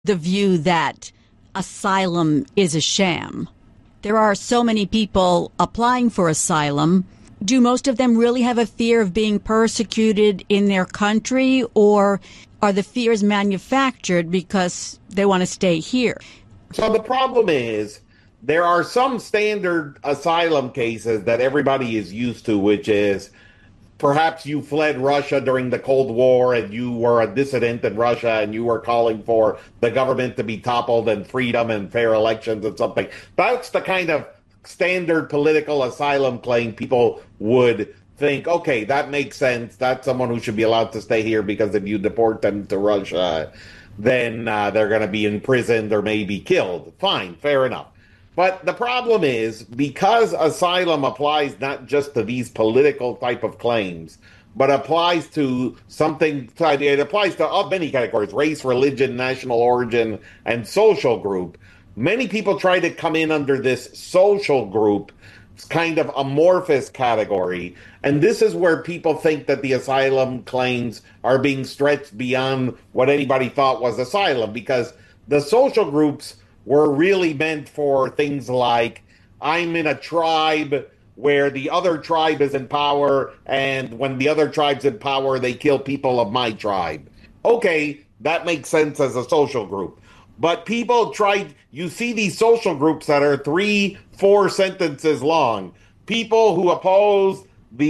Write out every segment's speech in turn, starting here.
the view that asylum is a sham. There are so many people applying for asylum. Do most of them really have a fear of being persecuted in their country, or are the fears manufactured because they want to stay here? So the problem is there are some standard asylum cases that everybody is used to, which is perhaps you fled Russia during the Cold War and you were a dissident in Russia and you were calling for the government to be toppled and freedom and fair elections and something. That's the kind of standard political asylum claim people would think, okay, that makes sense. That's someone who should be allowed to stay here because if you deport them to Russia, then they're going to be imprisoned or maybe killed. Fine, fair enough. But the problem is, because asylum applies not just to these political type of claims, but applies to something, it applies to many categories: race, religion, national origin, and social group. Many people try to come in under this social group kind of amorphous category. And this is where people think that the asylum claims are being stretched beyond what anybody thought was asylum, because the social groups were really meant for things like, I'm in a tribe where the other tribe is in power, and when the other tribe's in power, they kill people of my tribe. Okay, that makes sense as a social group. But you see these social groups that are 3-4 sentences long. People who oppose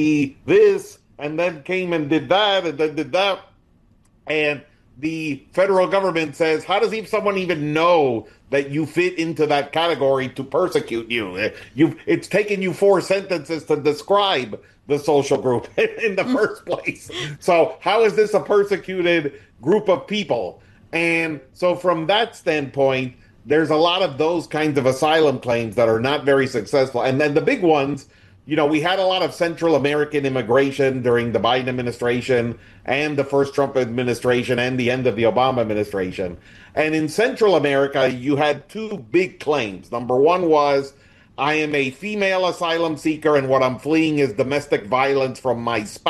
this, and then came and did that, and then did that. And the federal government says, how does someone even know that you fit into that category to persecute you? It's taken you 4 sentences to describe the social group in the first place. So how is this a persecuted group of people? And so from that standpoint, there's a lot of those kinds of asylum claims that are not very successful. And then the big ones, we had a lot of Central American immigration during the Biden administration and the first Trump administration and the end of the Obama administration. And in Central America, you had 2 big claims. Number one was, I am a female asylum seeker, and what I'm fleeing is domestic violence from my spouse.